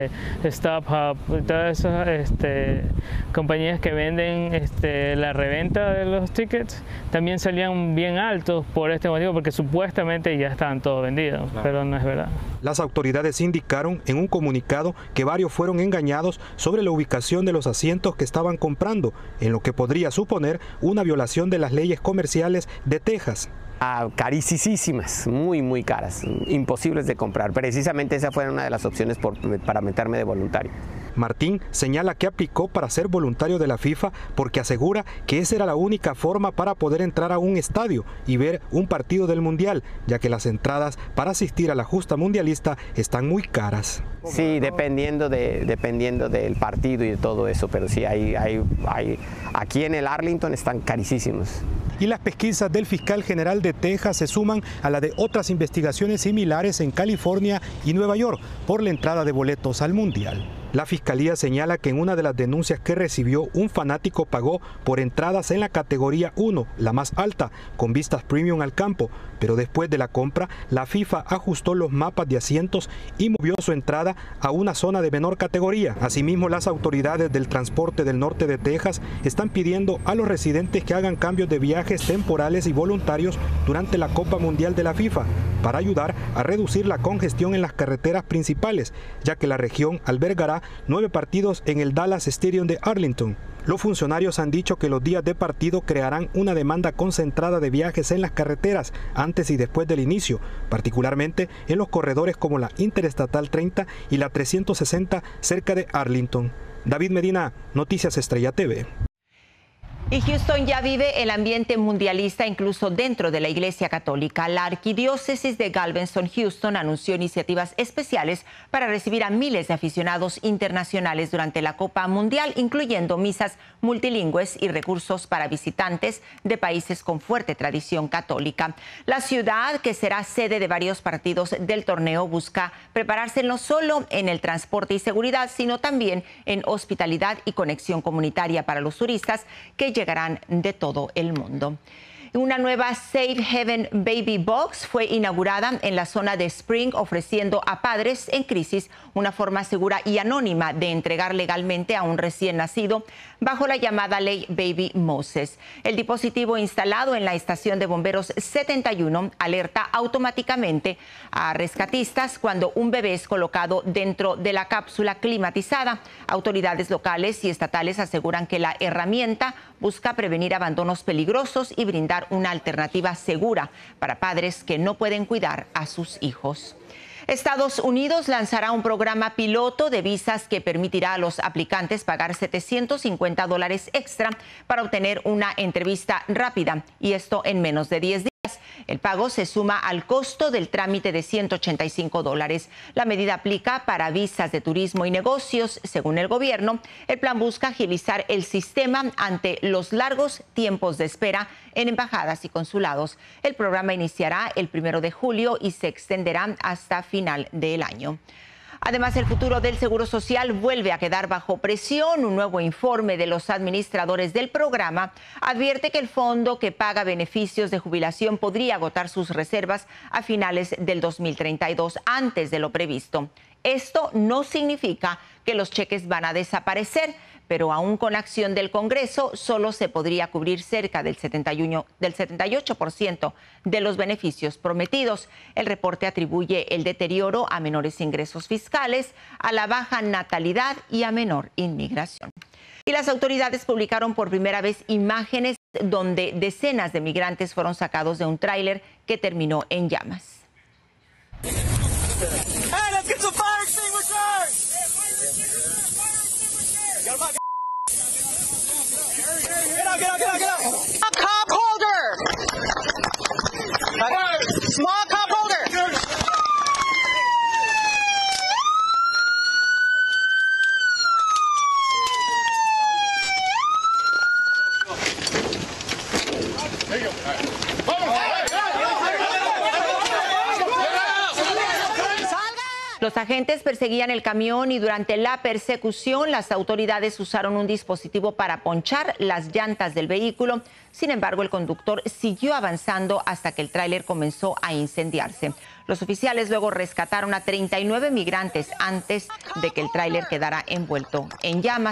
StubHub, todas esas compañías que venden la reventa de los tickets, también salían bien altos por este motivo, porque supuestamente ya estaban todos vendidos, claro, pero no es verdad. Las autoridades indicaron en un comunicado que varios fueron engañados sobre la ubicación de los asientos que estaban comprando, en lo que podría suponer una violación de las leyes comerciales de Texas. Carísimas, muy caras, imposibles de comprar. Precisamente esa fue una de las opciones para meterme de voluntario. Martín señala que aplicó para ser voluntario de la FIFA porque asegura que esa era la única forma para poder entrar a un estadio y ver un partido del Mundial, ya que las entradas para asistir a la justa mundialista están muy caras. Sí, dependiendo del partido y de todo eso, pero sí, aquí en el Arlington están carísimos. Y las pesquisas del fiscal general de Texas se suman a la de otras investigaciones similares en California y Nueva York por la entrada de boletos al Mundial. La fiscalía señala que en una de las denuncias que recibió, un fanático pagó por entradas en la categoría 1, la más alta, con vistas premium al campo, pero después de la compra, la FIFA ajustó los mapas de asientos y movió su entrada a una zona de menor categoría. Asimismo, las autoridades del transporte del norte de Texas están pidiendo a los residentes que hagan cambios de viajes temporales y voluntarios durante la Copa Mundial de la FIFA para ayudar a reducir la congestión en las carreteras principales, ya que la región albergará 9 partidos en el Dallas Stadium de Arlington. Los funcionarios han dicho que los días de partido crearán una demanda concentrada de viajes en las carreteras antes y después del inicio, particularmente en los corredores como la Interestatal 30 y la 360 cerca de Arlington. David Medina, Noticias Estrella TV. Y Houston ya vive el ambiente mundialista incluso dentro de la Iglesia Católica. La Arquidiócesis de Galveston-Houston anunció iniciativas especiales para recibir a miles de aficionados internacionales durante la Copa Mundial, incluyendo misas multilingües y recursos para visitantes de países con fuerte tradición católica. La ciudad, que será sede de varios partidos del torneo, busca prepararse no solo en el transporte y seguridad, sino también en hospitalidad y conexión comunitaria para los turistas que llegarán de todo el mundo. Una nueva Safe Haven Baby Box fue inaugurada en la zona de Spring, ofreciendo a padres en crisis una forma segura y anónima de entregar legalmente a un recién nacido bajo la llamada ley Baby Moses. El dispositivo instalado en la estación de bomberos 71 alerta automáticamente a rescatistas cuando un bebé es colocado dentro de la cápsula climatizada. Autoridades locales y estatales aseguran que la herramienta busca prevenir abandonos peligrosos y brindar una alternativa segura para padres que no pueden cuidar a sus hijos. Estados Unidos lanzará un programa piloto de visas que permitirá a los aplicantes pagar $750 extra para obtener una entrevista rápida, y esto en menos de 10 días. El pago se suma al costo del trámite de $185. La medida aplica para visas de turismo y negocios. Según el gobierno, el plan busca agilizar el sistema ante los largos tiempos de espera en embajadas y consulados. El programa iniciará el 1 de julio y se extenderá hasta final del año. Además, el futuro del Seguro Social vuelve a quedar bajo presión. Un nuevo informe de los administradores del programa advierte que el fondo que paga beneficios de jubilación podría agotar sus reservas a finales del 2032, antes de lo previsto. Esto no significa que los cheques van a desaparecer, pero aún con acción del Congreso solo se podría cubrir cerca del 78% de los beneficios prometidos. El reporte atribuye el deterioro a menores ingresos fiscales, a la baja natalidad y a menor inmigración. Y las autoridades publicaron por primera vez imágenes donde decenas de migrantes fueron sacados de un tráiler que terminó en llamas. Cup holder. Small cup holder. There you go. All right. Los agentes perseguían el camión y durante la persecución las autoridades usaron un dispositivo para ponchar las llantas del vehículo. Sin embargo, el conductor siguió avanzando hasta que el tráiler comenzó a incendiarse. Los oficiales luego rescataron a 39 migrantes antes de que el tráiler quedara envuelto en llamas.